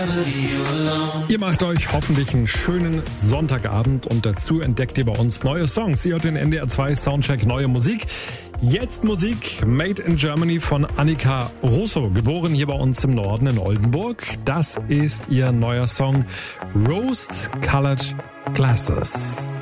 Ihr macht euch hoffentlich einen schönen Sonntagabend und dazu entdeckt ihr bei uns neue Songs. Ihr hört den NDR 2 Soundcheck Neue Musik. Jetzt Musik Made in Germany von Annika Russo, geboren hier bei uns im Norden in Oldenburg. Das ist ihr neuer Song Rose Colored Glasses.